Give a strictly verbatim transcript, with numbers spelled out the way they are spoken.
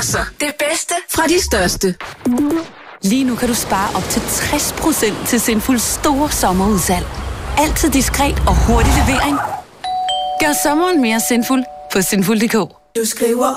Bokser. Det bedste fra de største. Lige nu kan du spare op til tres procent til Sinfuls store sommerudsalg. Altid diskret og hurtig levering. Gør sommeren mere sinful på sinful punktum d k. Du skriver